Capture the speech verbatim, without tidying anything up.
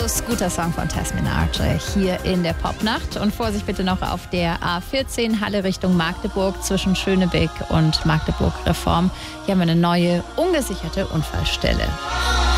Close, guter Song von Tess Minaj hier in der Popnacht. Und Vorsicht bitte noch auf der A vierzehn Halle Richtung Magdeburg zwischen Schönebeck und Magdeburg Reform. Hier haben wir eine neue, ungesicherte Unfallstelle.